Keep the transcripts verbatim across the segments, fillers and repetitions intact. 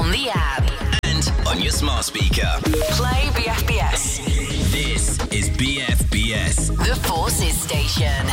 on the app. And on your smart speaker. Play B F B S. This is B F B S. The Forces Station.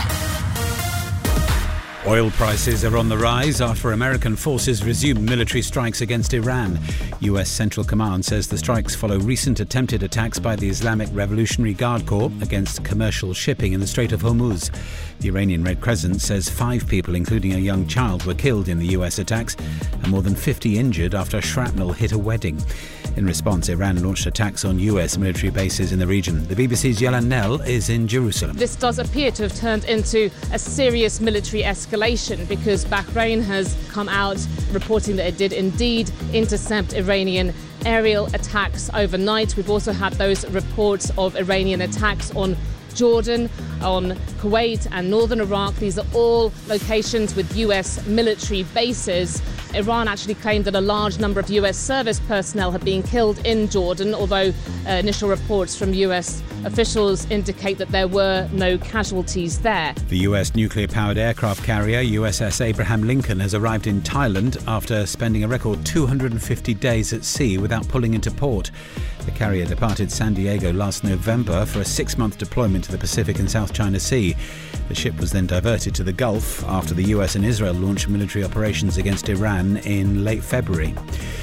Oil prices are on the rise after American forces resumed military strikes against Iran. U S Central Command says the strikes follow recent attempted attacks by the Islamic Revolutionary Guard Corps against commercial shipping in the Strait of Hormuz. The Iranian Red Crescent says five people, including a young child, were killed in the U S attacks and more than fifty injured after shrapnel hit a wedding. In response, Iran launched attacks on U S military bases in the region. The B B C's Yelan Nell is in Jerusalem. This does appear to have turned into a serious military escalation because Bahrain has come out reporting that it did indeed intercept Iranian aerial attacks overnight. We've also had those reports of Iranian attacks on Jordan, on Kuwait and northern Iraq. These are all locations with U S military bases. Iran actually claimed that a large number of U S service personnel had been killed in Jordan, although uh, initial reports from U S officials indicate that there were no casualties there. The U S nuclear-powered aircraft carrier U S S Abraham Lincoln has arrived in Thailand after spending a record two hundred fifty days at sea without pulling into port. The carrier departed San Diego last November for a six-month deployment to the Pacific and South China Sea. The ship was then diverted to the Gulf after the U S and Israel launched military operations against Iran in late February.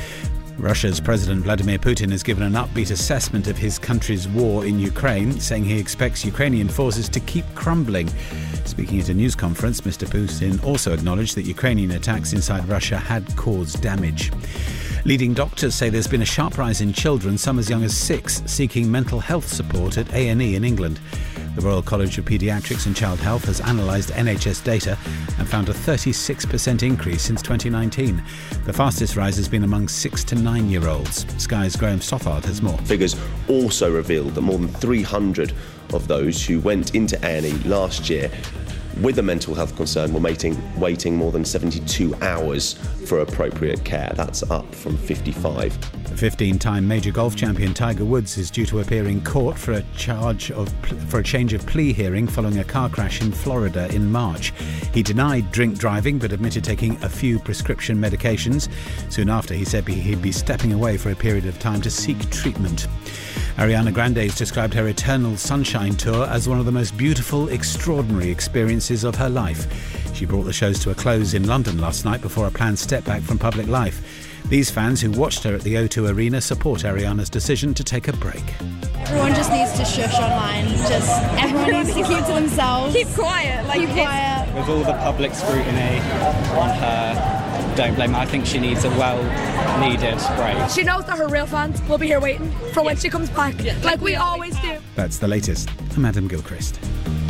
Russia's President Vladimir Putin has given an upbeat assessment of his country's war in Ukraine, saying he expects Ukrainian forces to keep crumbling. Speaking at a news conference, Mister Putin also acknowledged that Ukrainian attacks inside Russia had caused damage. Leading doctors say there's been a sharp rise in children, some as young as six, seeking mental health support at A and E in England. The Royal College of Paediatrics and Child Health has analysed N H S data and found a thirty-six percent increase since twenty nineteen. The fastest rise has been among six to nine-year-olds. Sky's Graham Stothard has more. Figures also revealed that more than three hundred of those who went into A and E last year with a mental health concern were waiting, waiting more than seventy-two hours for appropriate care. That's up from fifty-five. The fifteen-time major golf champion Tiger Woods is due to appear in court for a charge of for a change of plea hearing following a car crash in Florida in March. He denied drink driving but admitted taking a few prescription medications. Soon after, he said he'd be stepping away for a period of time to seek treatment. Ariana Grande has described her Eternal Sunshine tour as one of the most beautiful, extraordinary experiences of her life. She brought the shows to a close in London last night before a planned step back from public life. These fans who watched her at the O two Arena support Ariana's decision to take a break. Everyone just needs to shush online. Just everyone needs to keep to themselves. Keep quiet. Like keep quiet. With all the public scrutiny on her, don't blame her. I think she needs a well-needed break. She knows that her real fans will be here waiting for when she comes back, like we always do. That's the latest. I'm Adam Gilchrist.